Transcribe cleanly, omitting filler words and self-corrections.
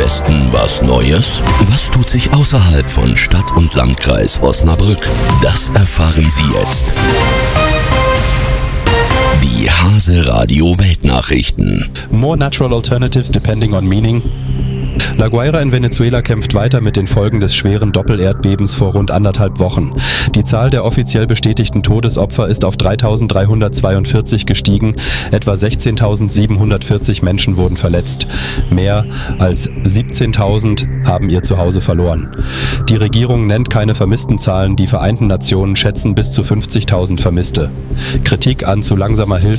Westen was Neues? Was tut sich außerhalb von Stadt und Landkreis Osnabrück? Das erfahren Sie jetzt. Die Hase Radio Weltnachrichten. More natural alternatives depending on meaning. La Guaira in Venezuela kämpft weiter mit den Folgen des schweren Doppelerdbebens vor rund 1,5 Wochen. Die Zahl der offiziell bestätigten Todesopfer ist auf 3.342 gestiegen. Etwa 16.740 Menschen wurden verletzt. Mehr als 17.000 haben ihr Zuhause verloren. Die Regierung nennt keine Vermisstenzahlen. Die Vereinten Nationen schätzen bis zu 50.000 Vermisste. Kritik an zu langsamer Hilfe